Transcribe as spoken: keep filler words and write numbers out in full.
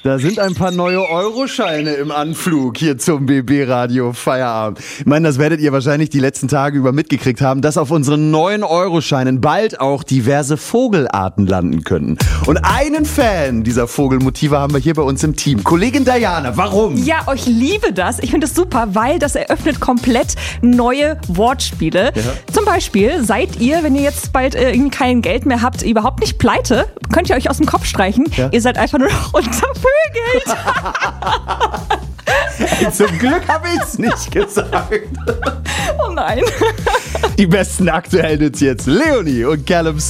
Da sind ein paar neue Euroscheine im Anflug hier zum B B-Radio Feierabend. Ich meine, das werdet ihr wahrscheinlich die letzten Tage über mitgekriegt haben, dass auf unseren neuen Euroscheinen bald auch diverse Vogelarten landen könnten. Und einen Fan dieser Vogelmotive haben wir hier bei uns im Team. Kollegin Diana, warum? Ja, ich liebe das. Ich finde es super, weil das eröffnet komplett neue Wortspiele. Ja. Zum Beispiel seid ihr, wenn ihr jetzt bald äh, irgendwie kein Geld mehr habt, überhaupt nicht pleite, könnt ihr euch aus dem Kopf streichen. Ja. Ihr seid einfach nur noch untervögelt. Zum Glück habe ich es nicht gesagt. Oh nein. Die besten aktuellen Hits jetzt. Leonie und Callum Scott.